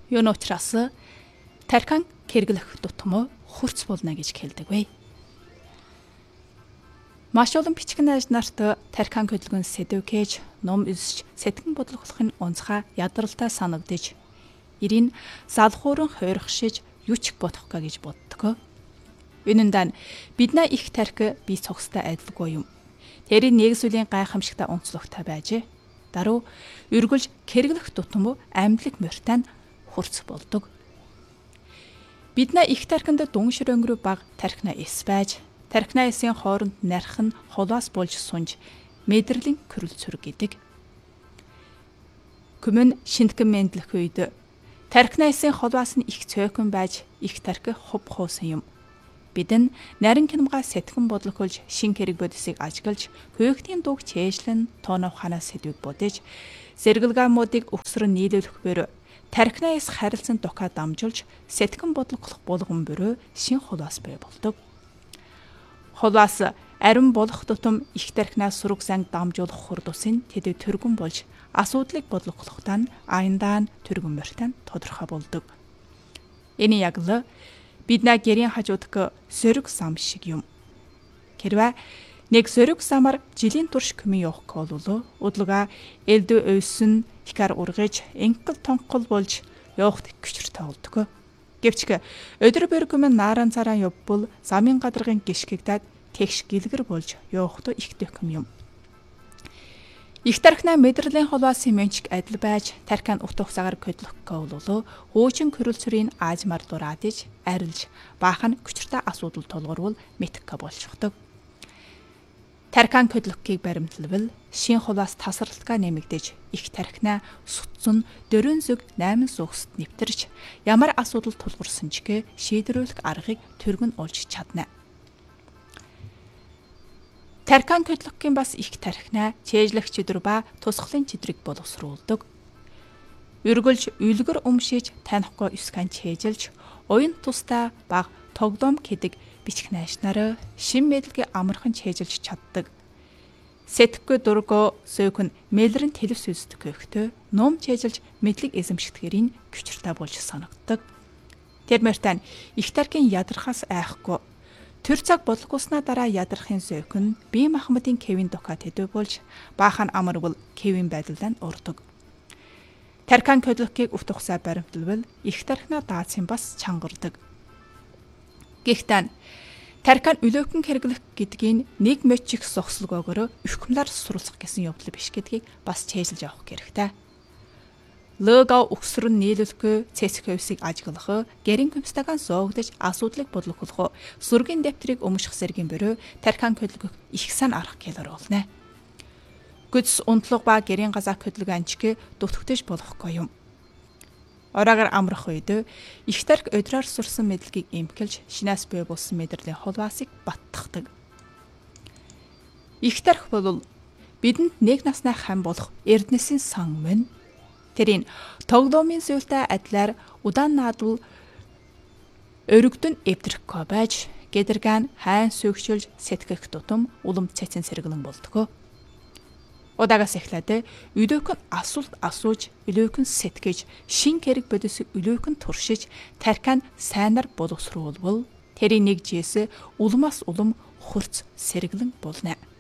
Юун учраас тархин хэрэглэх тутам хурц болно гэж хэлдэг вэ? Маш олон бичгэн найз нарт тархин хөдөлгөөн сэдвкэж ном эсж сэтгэн бодлогохын онцгой ядралтай санагдаж ирийн залхууран хойрхшиж юуч бодохгүй гэж боддог. Үүнэн биднээ их тархи бие цогцтой адилгүй юм. Тэрийн нэгсүлийн гайхамшигтай онцлогтой байж даруй эргүүлж хэрэглэх тутам амьдлаг морьтой хурц болдог. Биднээ их тархинд дүн ширөнгөрөө баг тархина эс байж тархина эсийн хооронд нарих нь холоос болж сунж мэдрэлийн көрөл цүрэг гэдэг. Күмэн шинтгэн мэдлэх үед тархина эсийн холоос нь их цөөхөн байж их тархи хув хуусан юм. Бидэн нарийн кинамга сэтгэн бодлохолж шин хэрэг бодисыг ажиглаж хөөгтийн дуг чэйжлэн тоонов ханаас сэдвийг бодож зэрэгэлгаамуудыг өгсрөн нийлүүлэхбээр тархина эс харилцан докаа дамжуулж сэтгэн бодлох болгон бөрөө шин холоос бай болдог. Холоос арин болох тутам их тархинаас сураг занг дамжуулах хурдусын тэдэв төргөн болж асуудлыг бодлохлохтаа аяндаа төргөн морьтой тодорхой болдог. Энэ яг л биднээ гэрийн хажуудах сөрөг сам шиг юм. Хэрвээ нэг сөрөг самар жилийн турш көмөн явах болвол удлага элдв өйсөн хикар ургаж инкл тонхол болж явахт хүчртэй болдог. Гэвч өдөр бүр көмөн нааран цараа явбал замын гадаргын гიშгэгдээд тэгш гэлгэр болж явахт их дэхм юм. Их тархина мэдрэлийн холоосын мэнчиг адил байж тархин утх цагаар хөдлөхгүй болвол хуучин көрөл цэрийн аажмар дураадж арилж баахан хүчртэй асуудал тулгуурвал мэдхэ болчихдог. Тархин хөдлөхийг баримтлавал шин холоос тасралтгаа нэмэгдэж их тархина сүтсэн 4 зүг 8 зүгст нэвтэрч ямар асуудал тулгуурсан ч гэ шийдвэрлэх аргыг төргөн олж чадна. Тархин хөдлөхийн бас их тархина чэйжлэх чидөр ба тусгалын чидрийг боловсруулдаг. Үргэлж үлгэр өмшиж танихгүй скан чэйжилж уян тустай баг тоглоом гэдэг бичих найшнаар шин мэдлэгийг амархан чэйжилж чаддаг. Сэтгэхгүй дургоо сөөхөн мэлрэн телевс үздэг гэхтээ ном чэйжилж мэдлэг эзэмшигдгэрийн хүчртэй болж санагддаг. Тэр мөртөө их тархин ядрахаас айхгүй төр цаг бодлогосноо дараа ядрахын сөөхөн бие махбодын Кевин Дока тэдэв болж баахан амарвал Кевин байдлаар урдаг. Тархин хөдлөхийг өвтөхсай баримтлвал их тархинаа даацын бас чангардаг. Гэхдээ тархин өлөөхөн хэрэглэх гэдгийг нэг мөчиг зогслогоогоор өвхмлаар суруулах гэсэн явдал биш гэдгийг бас чэйжилж авах хэрэгтэй. Лого өгсрөн нийлүүлэхгүй цэцэг хөвсийг ажиглах, гэрийн компьютераа зоогдож асуудлыг бодлохлох, зургийн дэвтрийг өмших зэргийн бөрөө тархин хөдлөх их сан арга хэлэр болно. Гүдс унтлог ба гэрийн газаак хөдлөх анчиг дутгтэж болохгүй юм. Ораагаар амрах үед их тархи өдрөөр сурсан мэдлэгийг эмхэлж шинээс бий болсон мэдрэлийн холбоосыг баттахдаг. Их тархи бол бидэнд нэг насны хам болох эрдэнэсийн сан мөн. Тэрийн тоглоомын зүйлтэй адилаар удаан наадвал өргөдөн эвдрэхгүй байж гэдэргэн хайн сүйгчилж сэтгэх тутам улам цэцэн сэргэлэн болдгоо. Удаагаас эхлээд өдөөхөн асуулт асууж, өлөөхөн сэтгэж, шин хэрэг бодисыг өлөөхөн туршиж, тархин сайнаар боловсруулбал тэрийн нэг жийс улмаас улам хурц сэргэлэн болно.